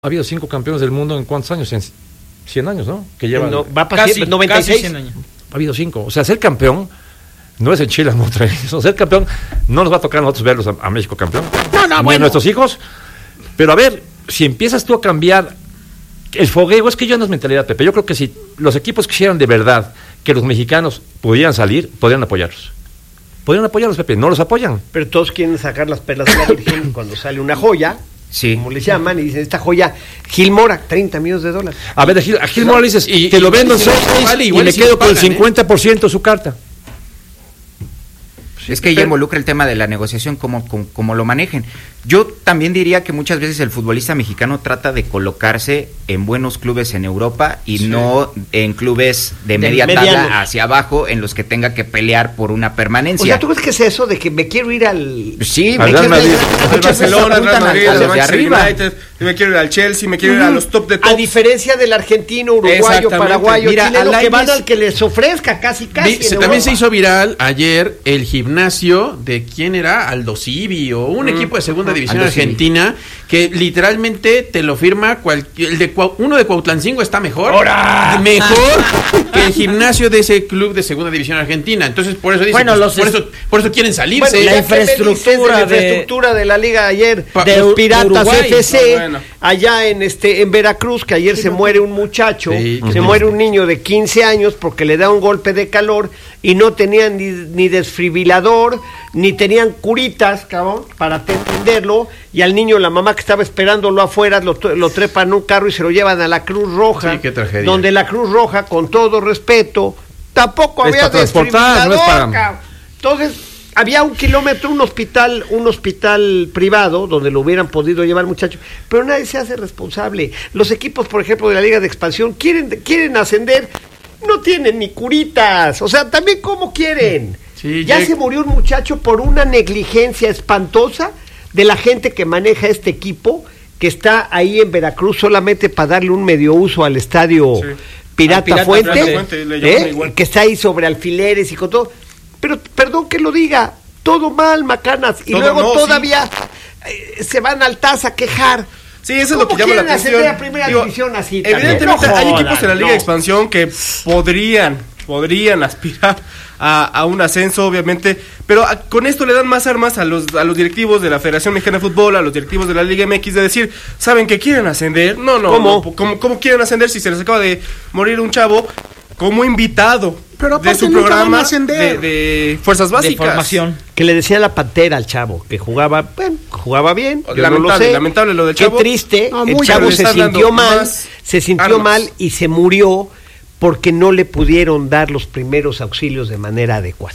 Ha habido 5 campeones del mundo en ¿cuántos años? En 100 años, ¿no? Que llevan... No, va para casi 96. 100 años. Ha habido 5. O sea, ser campeón no es en Chile, no otra vez. Ser campeón no nos va a tocar a nosotros verlos a México campeón. No, Ni a nuestros hijos. Pero a ver, si empiezas tú a cambiar el fogueo, es que yo no es mentalidad, Pepe. Yo creo que si los equipos quisieran de verdad que los mexicanos pudieran salir, podrían apoyarlos. Podrían apoyarlos, Pepe. No los apoyan. Pero todos quieren sacar las perlas de la Virgen cuando sale una joya. Sí. Como les llaman, y dicen, esta joya, Gil Mora, $30 millones. A ver, a Gil Mora le dices, te lo vendo en 6 y me quedo con el 50% de su carta. Es que ya involucra el tema de la negociación, como lo manejen. Yo también diría que muchas veces el futbolista mexicano trata de colocarse en buenos clubes en Europa y no en clubes de media tabla hacia abajo en los que tenga que pelear por una permanencia. O sea, ¿tú crees que es eso de que me quiero ir al... Sí, al Real Madrid, al Barcelona, al Real Madrid, al Manchester arriba. United, me quiero ir al Chelsea, me quiero ir a los top de top. A diferencia del argentino, uruguayo, paraguayo, mira, chileno, que van al que les ofrezca casi. También se hizo viral ayer el gimnasio de ¿quién era? Aldo Civi o un equipo de segunda división argentina que literalmente te lo firma uno de Cuautlancingo está mejor que el gimnasio de ese club de segunda división argentina. Entonces por eso dicen, por eso quieren salirse. Bueno, la infraestructura de la liga ayer de los Piratas Uruguay. FC allá en Veracruz, que ayer se muere un muchacho, se muere un niño de 15 años porque le da un golpe de calor y no tenían ni desfibrilador, ni tenían curitas, cabrón, para atenderlo, y al niño la mamá que estaba esperándolo afuera lo trepan en un carro y se lo llevan a la Cruz Roja. Sí, qué tragedia. Donde la Cruz Roja, con todo respeto, tampoco había desfibrilador, no es para... Entonces había un kilómetro, un hospital privado donde lo hubieran podido llevar muchachos, pero nadie se hace responsable. Los equipos, por ejemplo, de la Liga de Expansión quieren ascender, no tienen ni curitas, o sea, también ¿cómo quieren? Sí, ya se murió un muchacho por una negligencia espantosa de la gente que maneja este equipo, que está ahí en Veracruz solamente para darle un medio uso al estadio Pirata Fuente, que está ahí sobre alfileres y con todo. Pero perdón que lo diga, todo mal, macanas, y luego todavía se van al TAS a quejar. Sí, eso es lo que llama la atención. Ascender a primera división así? Evidentemente hay equipos en la Liga de Expansión que podrían aspirar a un ascenso, obviamente, pero con esto le dan más armas a los directivos de la Federación Mexicana de Fútbol, a los directivos de la Liga MX, de decir, ¿saben que quieren ascender? ¿Cómo quieren ascender si se les acaba de morir un chavo como invitado de su programa de Fuerzas Básicas? De formación. Que le decía la Pantera al chavo, que jugaba bien, yo no lo sé. Lamentable lo del chavo. Qué triste, el chavo se sintió mal y se murió porque no le pudieron dar los primeros auxilios de manera adecuada.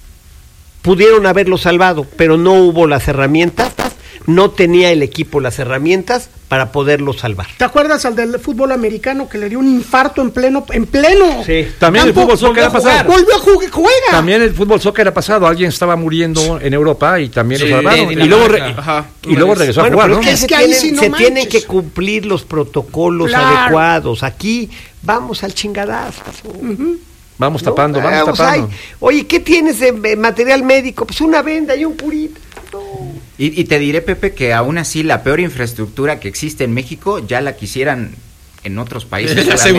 Pudieron haberlo salvado, pero no hubo las herramientas, no tenía el equipo las herramientas para poderlo salvar. ¿Te acuerdas al del fútbol americano que le dio un infarto en pleno? Sí. También el fútbol soccer era pasado. Volvió a jugar. También el fútbol soccer era pasado. Alguien estaba muriendo en Europa y también lo salvaron. Y luego regresó a jugar, pero ¿no? Es que se tienen que cumplir los protocolos adecuados. Aquí vamos al chingadazo. Vamos tapando. Oye, ¿qué tienes de material médico? Pues una venda y un purito. Y te diré, Pepe, que aún así la peor infraestructura que existe en México ya la quisieran en otros países.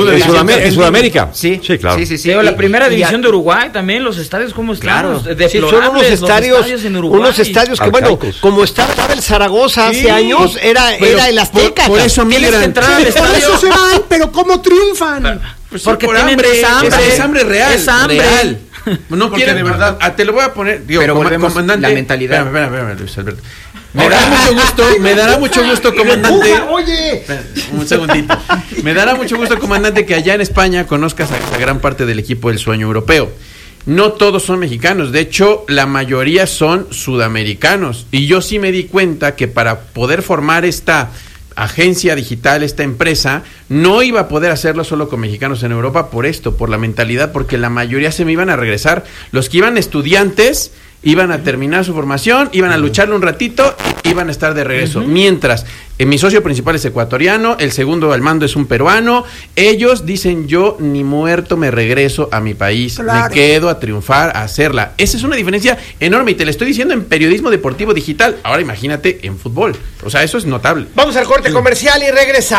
En Sudamérica. Sí, claro. Sí. Pero la primera división de Uruguay también, los estadios como están. Claro. Son unos estadios en Uruguay. Unos estadios que, bueno, como estaba el Zaragoza hace años, era el Azteca. Por eso migran. Por eso se van, pero ¿cómo triunfan? Pues porque por tienen es hambre real. Es hambre. Real. No quieren, de verdad. Te lo voy a poner. Pero volvemos comandante, la mentalidad. Espérame, Luis Alberto. Me dará mucho gusto, comandante. Oye, un segundito. Me dará mucho gusto, comandante, que allá en España conozcas a gran parte del equipo del sueño europeo. No todos son mexicanos, de hecho, la mayoría son sudamericanos. Y yo sí me di cuenta que para poder formar esta agencia digital, esta empresa, no iba a poder hacerlo solo con mexicanos en Europa por la mentalidad, porque la mayoría se me iban a regresar. Los que iban estudiantes iban a terminar su formación, iban a lucharle un ratito, iban a estar de regreso. Mientras, mi socio principal es ecuatoriano, el segundo al mando es un peruano, ellos dicen, yo ni muerto me regreso a mi país, me quedo a triunfar, a hacerla. Esa es una diferencia enorme y te la estoy diciendo en periodismo deportivo digital. Ahora imagínate en fútbol, o sea, eso es notable. Vamos al corte comercial y regresamos.